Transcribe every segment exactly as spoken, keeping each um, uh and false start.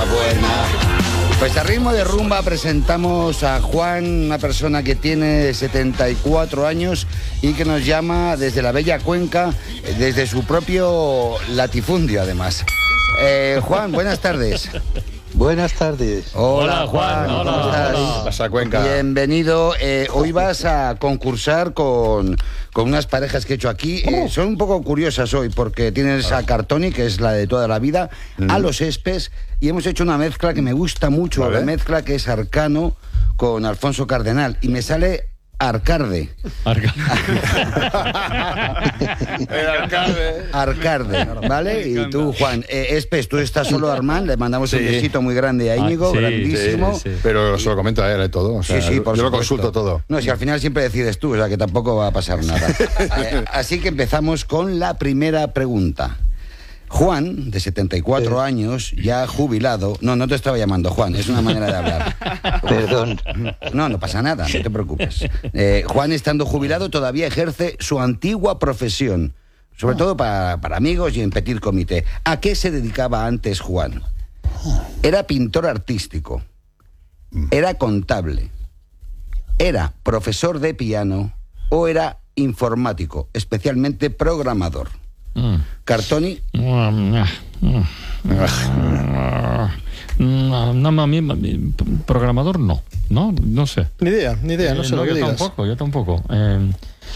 buena. Pues a ritmo de rumba presentamos a Juan, una persona que tiene setenta y cuatro años y que nos llama desde la bella Cuenca, desde su propio latifundio además. Eh, Juan, buenas tardes. Buenas tardes. Hola, Juan. Hola, ¿Cómo estás? hola. Pasa, Cuenca. Bienvenido. Eh, hoy vas a concursar con, con unas parejas que he hecho aquí. Eh, son un poco curiosas hoy porque tienes a Cartoni, que es la de toda la vida, mm. a Los Espes, y hemos hecho una mezcla que me gusta mucho, ¿vale? La mezcla que es Arcano con Alfonso Cardenal, y me sale Arcarde. Arcarde. El Arcarde. Arcarde, ¿vale? Y tú, Juan. Eh, Espes, tú estás solo, Armand. Le mandamos sí. un besito muy grande a Íñigo, ah, sí, grandísimo. Sí, sí. Pero se lo comento a él de todo. O sea, sí, sí, por yo supuesto. Lo consulto todo. No, si al final siempre decides tú, o sea que tampoco va a pasar nada. eh, así que empezamos con la primera pregunta. Juan, de setenta y cuatro sí. años, ya jubilado... No, no te estaba llamando Juan, es una manera de hablar. Perdón. No, no pasa nada, no te preocupes. Eh, Juan, estando jubilado, todavía ejerce su antigua profesión, sobre todo para, para amigos y en petit comité. ¿A qué se dedicaba antes Juan? Era pintor artístico, era contable, era profesor de piano o era informático, especialmente programador. Mm. Cartoni. No, no, a mí, programador no, no, no sé. Ni idea, ni idea, no eh, sé no, lo que yo digas. Tampoco, yo tampoco. Eh,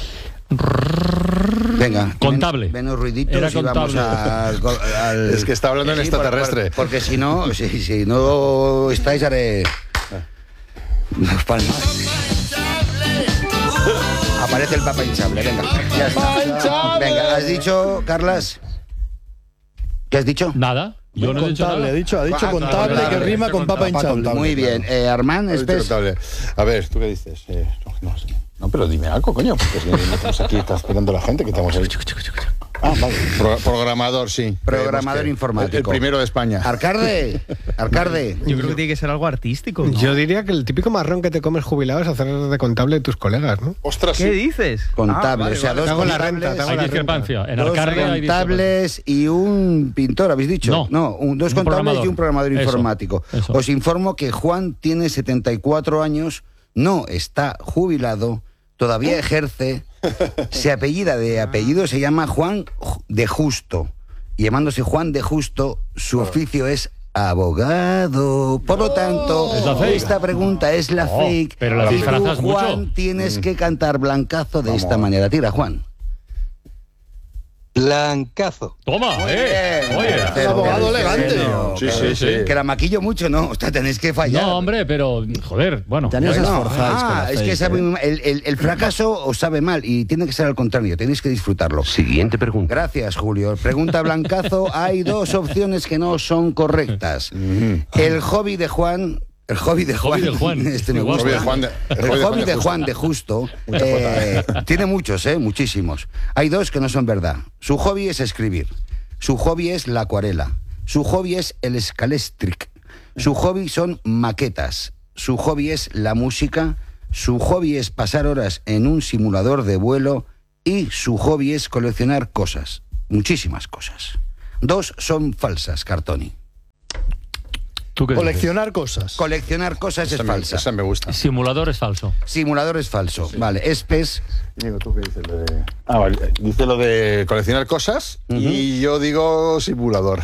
Venga, contable. Menos ruiditos. Era contable. Al, al... Es que está hablando en sí, extraterrestre. Por, por, porque si no, si, si no estáis, haré. Nos palmas. Aparece el Papa hinchable, venga. Ya está. Venga, ¿has dicho, Carlas? ¿Qué has dicho? Nada. Yo no he dicho nada. Ha dicho, ha dicho ah, contable, contable que rima con Papa hinchable. Muy bien. Eh, Armand, Espes. A ver, ¿tú qué dices? Eh, no, no, no, pero dime algo, coño. Porque si estamos aquí, está esperando la gente que estamos ahí. Ah, vale. Pro, programador, sí. Programador informático. El, el primero de España. Arcarde, Arcarde. Yo creo que tiene que ser algo artístico, ¿no? Yo diría que el típico marrón que te comes jubilado es hacer de contable de tus colegas, ¿no? Ostras, ¿qué sí. dices? Contable, ah, vale, o sea, vale. dos contables. La renta, hay la discrepancia. En dos Arcarde hay contables y un pintor, ¿habéis dicho? No. No, un, dos un contables programador. y un programador eso, informático. Eso. Os informo que Juan tiene setenta y cuatro años, no está jubilado, todavía ejerce, se apellida de apellido, se llama Juan de Justo. Y llamándose Juan de Justo, su oficio es abogado. Por lo tanto, esta pregunta es la oh, fake. Pero la disfrazas tú, Juan, mucho. tienes que cantar blancazo de Vamos. esta manera. Tira, Juan. Blancazo. Toma, eh. Oye, el abogado elegante. No, sí, sí, sí. Que la maquillo mucho, no. O sea, tenéis que fallar. No, hombre, pero, joder, bueno. Tenéis que bueno, esforzáis. Ah, es que sabe, el, el, el fracaso os sabe mal y tiene que ser al contrario. Tenéis que disfrutarlo. Siguiente pregunta. Gracias, Julio. Pregunta blancazo. Hay dos opciones que no son correctas. El hobby de Juan... El hobby de Juan, hobby de Juan. Este me gusta. El hobby de Juan de, el el hobby hobby de Juan Juan de Justo, eh, tiene muchos, eh, muchísimos. Hay dos que no son verdad. Su hobby es escribir. Su hobby es la acuarela. Su hobby es el scalestric. Su hobby son maquetas. Su hobby es la música. Su hobby es pasar horas en un simulador de vuelo. Y su hobby es coleccionar cosas. Muchísimas cosas. Dos son falsas, Cartoni. Coleccionar dices? cosas. Coleccionar cosas esa es me, falsa. Esa me gusta. Simulador es falso. Simulador es falso. Sí. Vale, Espes. Digo, ¿tú qué dices? Lo de... Ah, vale. Dice lo de coleccionar cosas uh-huh. y yo digo simulador.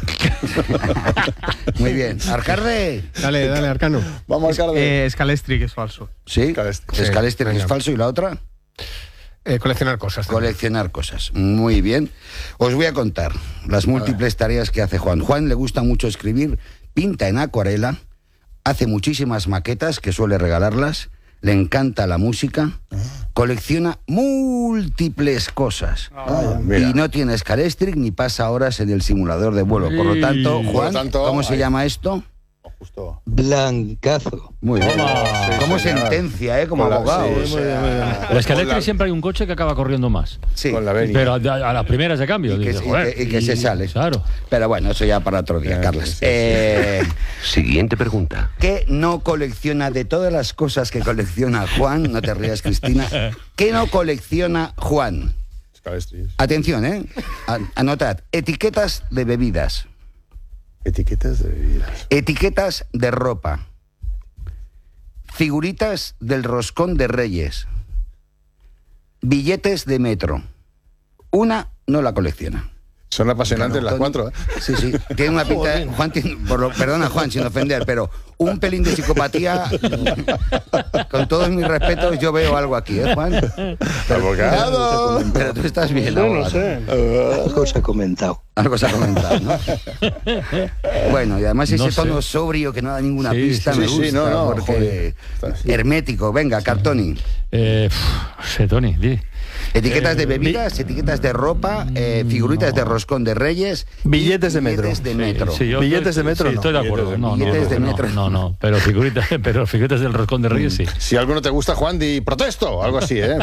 Muy bien. Arcarde. Dale, dale, Arcano. Vamos, Arcarde. Eh, Scalestric es falso. ¿Sí? Scalestric. Scalestric sí, es falso. ¿Y la otra? Eh, coleccionar cosas. También. Coleccionar cosas. Muy bien. Os voy a contar las múltiples tareas que hace Juan. Juan le gusta mucho escribir, pinta en acuarela, hace muchísimas maquetas que suele regalarlas, le encanta la música, colecciona múltiples cosas ah, y no tiene Scalestric ni pasa horas en el simulador de vuelo. Por lo tanto, Juan, lo tanto, ¿cómo se ahí. llama esto? Justo. Blancazo. Muy bien. Toma, sí, como señor. sentencia, ¿eh? Como Con la, abogado. Sí, o sea, sí. En Scalestric siempre hay un coche que acaba corriendo más. Sí. Con la venia. Pero a, a las primeras de cambio. Y que, dice, y joder, que, y que se sale. Claro. Pero bueno, eso ya para otro día, Eh, Carlos. sí, sí, eh, Siguiente pregunta. ¿Qué no colecciona de todas las cosas que colecciona Juan? No te rías, Cristina. ¿Qué no colecciona Juan? Scalestric. Atención, ¿eh? A- anotad. Etiquetas de bebidas. Etiquetas de bebidas. Etiquetas de ropa. Figuritas del roscón de Reyes. Billetes de metro. Una no la colecciona. Son apasionantes las cuatro. ¿eh? Sí, sí. Tiene una pinta. Juan tiene, por lo, perdona, Juan, sin ofender, pero un pelín de psicopatía. Con todos mis respetos, yo veo algo aquí, ¿eh, Juan? ¡Abogado! Pero, pero tú estás bien, No, abogado. no sé. Algo se ha comentado. Algo se ha comentado, ¿no? Bueno, y además ese No sé. tono sobrio que no da ninguna Sí, pista sí, me sí, gusta, no, no, porque joder. hermético. Venga, Cartoni. Eh, pf, no sé, Tony, di. Etiquetas de Eh, bebidas, etiquetas de ropa, eh, figuritas de roscón de Reyes. y Billetes de metro. Billetes de metro. Sí, yo Billetes estoy- de metro, sí, no. estoy de acuerdo. Billetes de- No, no, billetes de no, metro. No, no, pero figuritas, pero figuritas del roscón de Reyes sí. Si algo no te gusta, Juan, di protesto, algo así, ¿eh?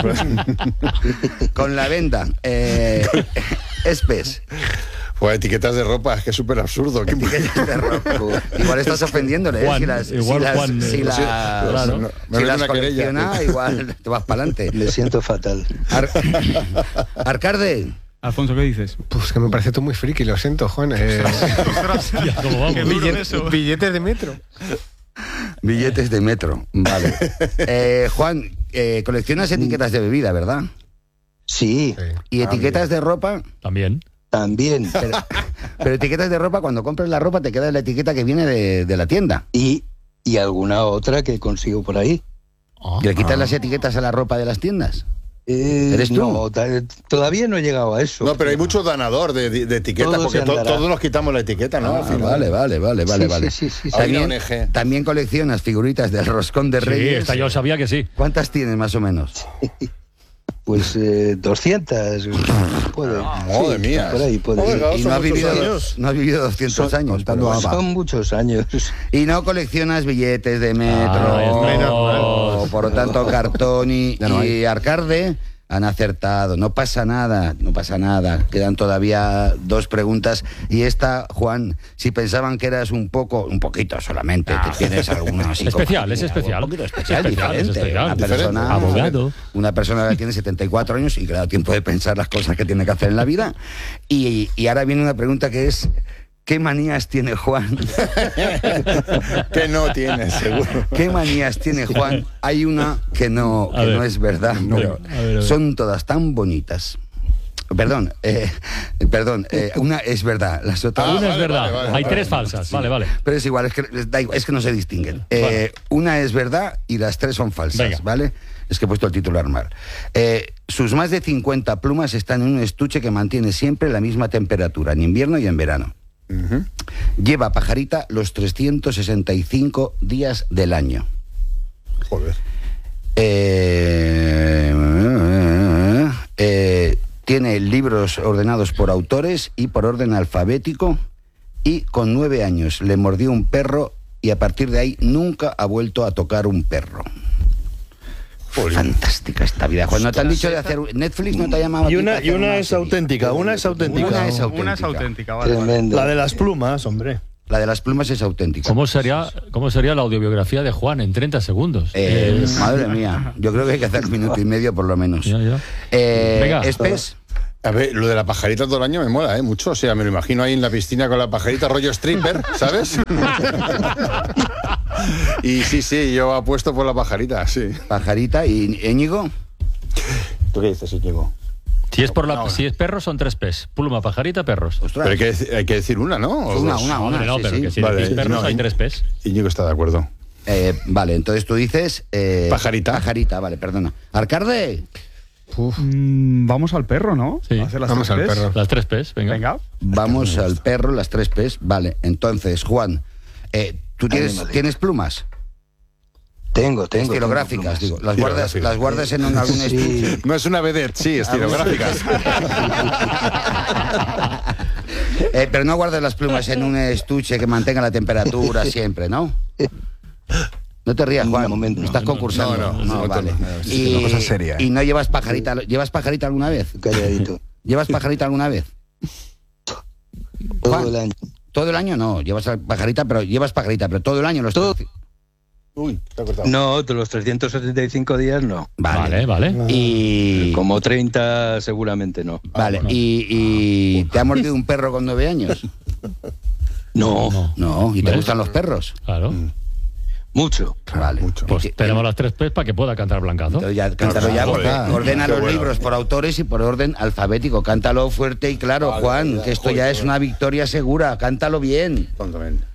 Con la venda. Eh, espes. Pues etiquetas de ropa, es que es súper absurdo. ¿Qué- Etiquetas de ropa. Igual estás ofendiéndole, ¿eh? Juan, si las, igual si las, Juan, si eh, las, sí, claro, no, me si viene las una querella. colecciona, igual te vas para adelante. Me siento fatal. Ar Arcarde. Alfonso, ¿qué dices? Pues que me parece tú muy friki, lo siento, Juan. Eh, Ya, ¿cómo vamos? billetes, billetes de metro. Billetes de metro, vale. Eh, Juan, eh, coleccionas etiquetas de bebida, ¿verdad? Sí, ¿Y etiquetas de ropa? También. también. Pero, pero etiquetas de ropa, cuando compras la ropa te queda la etiqueta que viene de, de la tienda. Y, y alguna otra que consigo por ahí. Ah, ¿Y le quitas las etiquetas a la ropa de las tiendas? Eh, ¿Eres tú? No, ta- todavía no he llegado a eso. No, pero hay mucho danador de, de, de etiquetas, Todo porque se to- andará. todos nos quitamos la etiqueta, ¿no? Ah, Al final. vale, vale, vale, vale, Sí, vale. sí, sí, sí, sí. Hay una También, O N G. también coleccionas figuritas del roscón de sí, Reyes. esta yo sabía que sí. ¿Cuántas tienes más o menos? Pues eh, doscientas. Puede. Madre mía. Por ahí puede ir. Oiga, Y son no has, muchos vivido, años. no has vivido doscientos años. contando pero- a- Son muchos años. Y no coleccionas billetes de metro. Ah, es menos. Por lo tanto, Cartoni Ya no hay. y Arcarde han acertado. No pasa nada, no pasa nada. Quedan todavía dos preguntas. Y esta, Juan, si pensaban que eras un poco, un poquito solamente, que tienes alguna psicofonía, Especial, es especial. Un poquito especial, Es especial, es diferente. especial. Una Diferente. persona, Abogado. una persona que tiene setenta y cuatro años y que le da tiempo de pensar las cosas que tiene que hacer en la vida. Y, y ahora viene una pregunta que es: ¿qué manías tiene Juan? Que no tienes, seguro. ¿Qué manías tiene Juan? Hay una que no, A que ver. no es verdad, No, pero a ver, a ver. son todas tan bonitas. Perdón, eh, perdón, eh, una es verdad, las otras... Ah, Una es vale, verdad. vale, vale, Hay vale. tres falsas. Vale, vale. Pero es igual, es que, da igual, es que no se distinguen. Eh, Vale. Una es verdad y las tres son falsas, Venga. ¿vale? Es que he puesto el titular mal. Eh, sus más de cincuenta plumas están en un estuche que mantiene siempre la misma temperatura, en invierno y en verano. Ujú. Lleva pajarita los trescientos sesenta y cinco días del año. Joder. Eh, eh, tiene libros ordenados por autores y por orden alfabético, y con nueve años le mordió un perro y a partir de ahí nunca ha vuelto a tocar un perro. Jolín. Fantástica esta vida. Cuando te han dicho de hacer Netflix, no te ha llamado a Y ti una, para y hacer una es serie? auténtica, una es auténtica. Una es auténtica. Una es auténtica, vale. vale. Tremendo. La de las plumas, hombre. La de las plumas es auténtica. ¿Cómo sería, ¿Cómo sería la audiobiografía de Juan en treinta segundos? Eh, Eh, madre mía, yo creo que hay que hacer un minuto y medio por lo menos. Ya, ya. Eh, Venga. Espes, A ver, lo de la pajarita todo el año me mola, ¿eh? Mucho. O sea, me lo imagino ahí en la piscina con la pajarita rollo stripper, ¿sabes? Y sí, sí, yo apuesto por la pajarita, sí. pajarita y Íñigo. ¿Tú qué dices, Íñigo? Si es por la, si es perro son tres P's. Pluma, pajarita, perros. Ostras. Pero hay que, deci- hay que decir una, ¿no? ¿O Una, dos? una, una. Hombre, no, sí, pero sí. que si Vale, decís perros no, hay y- tres P's. Íñigo está de acuerdo. Eh, vale, entonces tú dices... eh, Pajarita. Pajarita, vale, perdona. Arcarde, Mm, vamos al perro, ¿no? Sí. A hacer las Vamos tres al P's. perro. Las tres P's, venga. Venga. vamos al perro, las tres P's. Vale, entonces, Juan, eh, ¿tú tienes, Ándale. tienes plumas? Tengo, tengo. Estilográficas, tengo digo. Las guardas, Estilográficas. las guardas en un, algún Sí. estuche. No es una vedette, sí, estilográficas. Eh, pero no guardas las plumas en un estuche que mantenga la temperatura siempre, ¿no? No te rías, Juan. Un momento. Estás concursando. No, no, no, vale. no, no, no, y, es una cosa seria, ¿eh? y no llevas pajarita. ¿Llevas pajarita alguna vez? Calladito. ¿Llevas pajarita alguna vez? Todo Juan. el año. Todo el año no. Llevas pajarita, pero llevas pajarita, pero todo el año los Todo. Uy, te ha cortado. No, de los trescientos setenta y cinco días no. Vale, vale. Y Como treinta seguramente no. vale. bueno. Y, y te ha mordido un perro con nueve años. No, No. No, ¿y te ¿Ves? gustan los perros? Claro. mucho. Vale. Mucho. Pues Y que- tenemos las tres P's para que pueda cantar Blancazo. Entonces ya, cántalo ya, Joder, porque ordena qué los bueno. libros por autores y por orden alfabético. Cántalo fuerte y claro, Vale, Juan, ya, que esto joder, ya es joder. una victoria segura. Cántalo bien. Tontamente.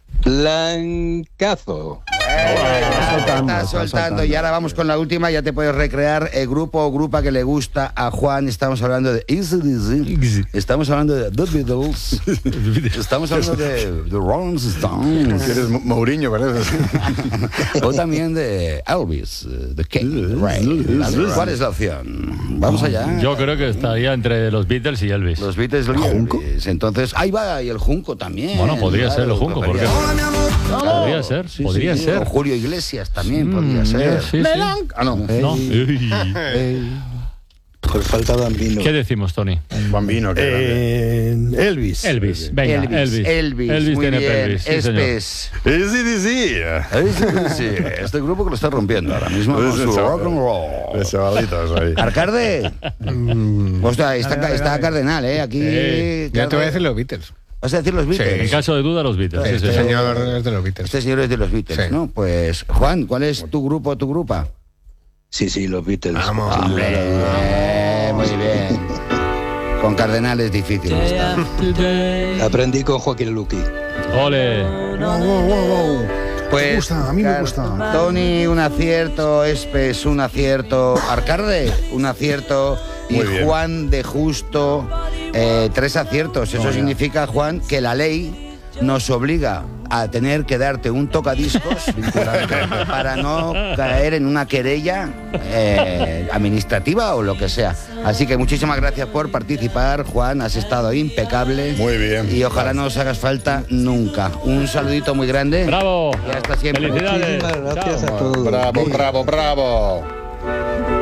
Blancazo. Está soltando, soltando, está soltando. y ahora vamos con la última, ya te puedes recrear el grupo o grupa que le gusta a Juan. Estamos hablando de Easy Dizzy, estamos hablando de The Beatles, estamos hablando de The Rolling Stones, Eres Mo- Mourinho, parece. o también de Elvis, eh, The King, Ray. ¿Cuál es la opción? Vamos allá. Yo creo que estaría entre los Beatles y Elvis. Los Beatles y Elvis. Entonces, ahí va, y el Junco también. Bueno, podría Claro, ser el Junco, ¿por qué? Claro. Podría ser, Sí, podría sí, ser. O Julio Iglesias también podría Mm, ser. sí, sí. Ah, no. No. Ey. Por falta de ambino. ¿Qué decimos, Tony? Bambino, qué grande. Eh, Elvis. Elvis. Venga, Elvis, Elvis. Elvis, muy tiene bien. pelvis, sí, señor. Espes. Easy Dizzy. Sí, este grupo que lo está rompiendo ahora mismo con Ese su chaval. rock and roll. De chavalitos ahí. Arcarde. Hostia, está, está cardenal, ¿eh? Aquí. Sí. Ya te voy a decir los Beatles. ¿Vas a decir los Beatles? En caso de duda, los Beatles. sí, Este señor. señor es de los Beatles. Este señor es de los Beatles, Sí. ¿no? Pues, Juan, ¿cuál es tu grupo o tu grupa? Sí, sí, los Beatles. Vamos, Sin duda. Eh, muy bien. Con Cardenal es difícil esta. Aprendí con Joaquín Luqui. Ole. Pues, Me gusta, a mí me Car- gusta. Tony, un acierto. Espes, un acierto. Arcarde, un acierto. Y Muy bien. Juan de Justo, eh, tres aciertos. Eso significa, Juan, que la ley nos obliga a tener que darte un tocadiscos para no caer en una querella eh, administrativa o lo que sea. Así que muchísimas gracias por participar, Juan. Has estado impecable. Muy bien. Y ojalá no os hagas falta nunca. Un saludito muy grande. Bravo. Y hasta siempre. Felicidades. Muchísimas gracias Chao. a todos. Bravo, bravo, bravo.